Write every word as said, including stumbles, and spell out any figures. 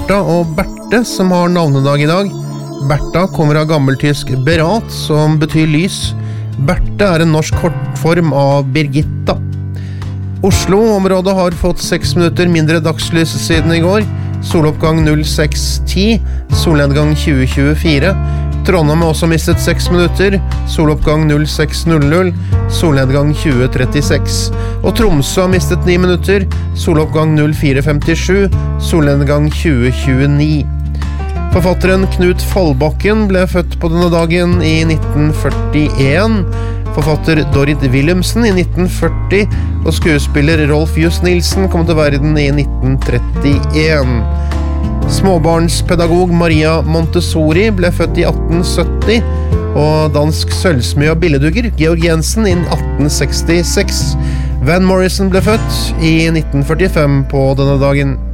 Bertha og Berthe som har navnedag i dag. Bertha kommer av gammeltysk berat, som betyr lys. Berthe er en norsk kortform av Birgitta. Oslo-området har fått seks minutter mindre dagslys siden i går. Soloppgang null seks ti, solnedgang tjue tjuefire. Trondheim har også mistet seks minutter, soloppgang null seks null null, solnedgang tjue trettiseks. Og Tromsø har mistet ni minutter, soloppgang null fire femtisju, solnedgang tjue tjueni. Forfatteren Knut Fallbakken ble født på denne dagen i nitten førtien. Forfatter Dorrit Wilhelmsen i nitten førti, og skuespiller Rolf Just Nilsen kom til verden i nitten trettien. Småbarnspedagog Maria Montessori ble født i atten sytti, og dansk sølvsmed og billedhugger Georg Jensen i atten sekstiseks. Van Morrison ble født i nitten førtifem på denne dagen.